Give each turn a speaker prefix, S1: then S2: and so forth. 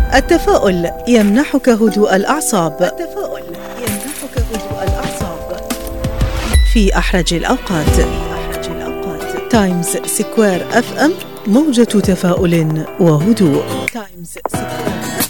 S1: التفاؤل يمنحك هدوء الأعصاب في أحرج الأوقات. تايمز سكوير FM، موجة تفاؤل وهدوء. تايمز سكوير.